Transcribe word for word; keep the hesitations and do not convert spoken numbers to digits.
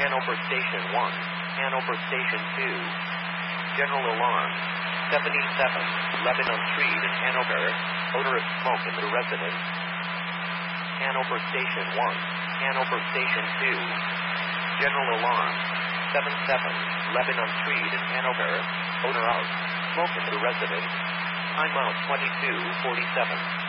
Hanover Station one, Hanover Station two. General alarm. seventy-seven, Lebanon Street in Hanover. Odor of smoke in the residence. Hanover Station one, Hanover Station two. General alarm. seventy-seven, Lebanon Street in Hanover. Odor of smoke in the residence. Time out twenty-two forty-seven.